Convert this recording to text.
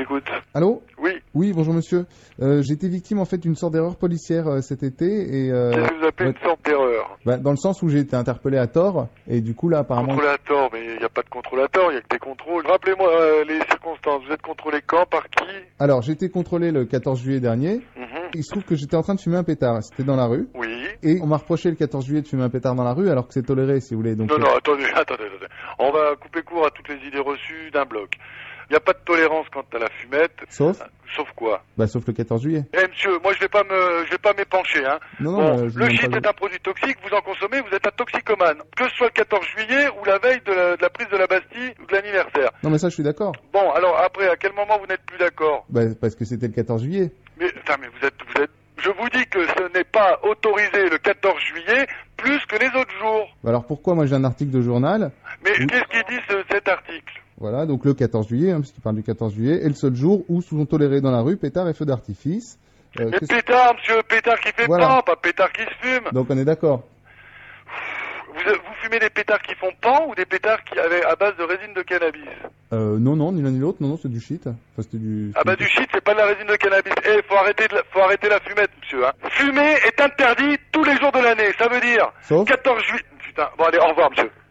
j'écoute. Allô? Oui. Oui, bonjour monsieur. J'ai été victime en fait d'une sorte d'erreur policière cet été et... Qu'est-ce que vous appelez une sorte d'erreur? Dans le sens où j'ai été interpellé à tort et du coup là apparemment... Contrôle à tort, mais il n'y a pas de contrôle à tort, il n'y a que des contrôles. Rappelez-moi les circonstances, vous êtes contrôlé quand, par qui? Alors j'ai été contrôlé le 14 juillet dernier. Il se trouve que j'étais en train de fumer un pétard, c'était dans la rue. Oui. Et on m'a reproché le 14 juillet de fumer un pétard dans la rue alors que c'est toléré si vous voulez. Donc, Non, attendez. On va couper court à toutes les idées reçues d'un bloc. Il n'y a pas de tolérance quant à la fumette. Sauf? Sauf quoi? Sauf le 14 juillet. Eh monsieur, moi je vais pas m'épancher, hein. Non, le shit est un produit toxique, vous en consommez, vous êtes un toxicomane. Que ce soit le 14 juillet ou la veille de la prise de la Bastille ou de l'anniversaire. Non mais ça je suis d'accord. Bon, alors après, à quel moment vous n'êtes plus d'accord? Parce que c'était le 14 juillet. Mais vous êtes... Je vous dis que ce n'est pas autorisé le 14 juillet plus que les autres jours. Alors pourquoi moi j'ai un article de journal? Mais qu'est-ce qu'il dit cet article? Voilà, donc le 14 juillet, puisqu'il parle du 14 juillet, est le seul jour où sont tolérés dans la rue pétards et feux d'artifice. Mais pétard, monsieur, pétard qui fait pan, pas pétard qui se fume. Donc on est d'accord. Vous fumez des pétards qui font pan ou des pétards à base de résine de cannabis? Non, ni l'un ni l'autre, non, c'est du shit. Enfin, c'était du... du shit, c'est pas de la résine de cannabis. Faut arrêter la fumette, monsieur, hein. Fumer est interdit tous les jours de l'année, ça veut dire... Sauf 14 juillet... Putain, bon allez, au revoir, monsieur.